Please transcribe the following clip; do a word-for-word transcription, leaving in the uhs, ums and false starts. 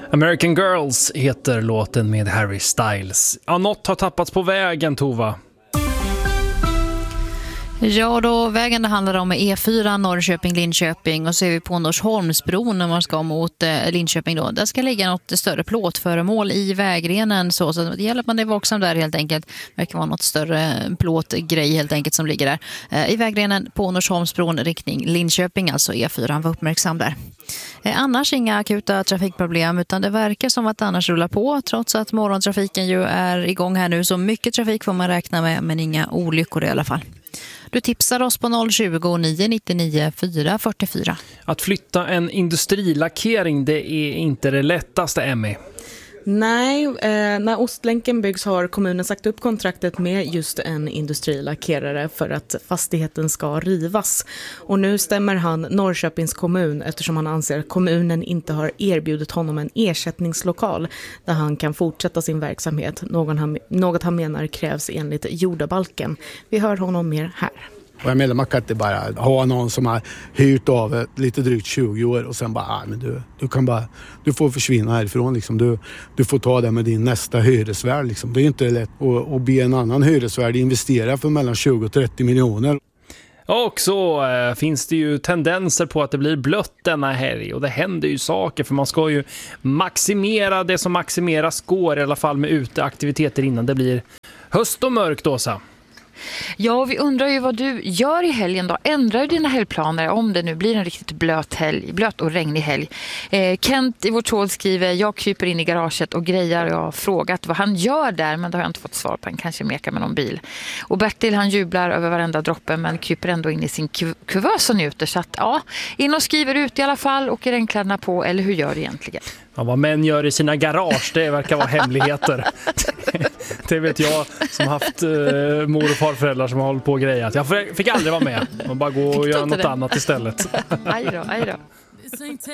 American Girls heter låten med Harry Styles. Ja, något har tappats på vägen, Tova. Ja, då vägen det handlar om E fyra Norrköping-Linköping och så är vi på Norsholmsbron när man ska mot eh, Linköping då. Där ska ligga något större plåtföremål i vägrenen så, så det gäller att man är vaksam där helt enkelt. Det verkar vara något större plåtgrej helt enkelt som ligger där. Eh, I vägrenen på Norsholmsbron riktning Linköping, alltså E fyra, var uppmärksam där. Eh, annars inga akuta trafikproblem utan det verkar som att annars rullar på trots att morgontrafiken ju är igång här nu. Så mycket trafik får man räkna med men inga olyckor i alla fall. Du tipsar oss på noll tjugo nio nittionio fyra fyrtiofyra. Att flytta en industrilackering, det är inte det lättaste, Emmy. Nej, eh, när Ostlänken byggs har kommunen sagt upp kontraktet med just en industrilackerare för att fastigheten ska rivas. Och nu stämmer han Norrköpings kommun eftersom han anser att kommunen inte har erbjudit honom en ersättningslokal där han kan fortsätta sin verksamhet. Någon han, något han menar krävs enligt jordabalken. Vi hör honom mer här. Och jag menar, man kan inte bara ha någon som har hyrt av lite drygt tjugo år och sen bara, ah, men du, du kan bara, du får försvinna härifrån liksom. Du, du får ta det med din nästa hyresvärd liksom. Det är inte lätt att, att be en annan hyresvärd investera för mellan tjugo och trettio miljoner. Och så äh, finns det ju tendenser på att det blir blött denna helg och det händer ju saker för man ska ju maximera det som maximeras går i alla fall med uteaktiviteter innan det blir höst och mörkt, Åsa. Ja, vi undrar ju vad du gör i helgen då. Ändrar du dina helgplaner om det nu blir en riktigt blöt helg, blöt och regnig helg? Eh, Kent i vårt tråd skriver, jag kryper in i garaget och grejar. Jag har frågat vad han gör där, men det har jag inte fått svar på. Han kanske mekar med någon bil. Och Bertil, han jublar över varenda droppe, men kryper ändå in i sin kuv- kuvös och njuter. Så att, ja, in och skriver ut i alla fall och är regnkläderna på, eller hur gör du egentligen? Ja, vad män gör i sina garage, det verkar vara hemligheter. Det vet jag som haft eh, mor- och farföräldrar som har hållit på och grejat. Jag fick aldrig vara med. Man bara gå och göra något det? annat istället. Aj då, aj då.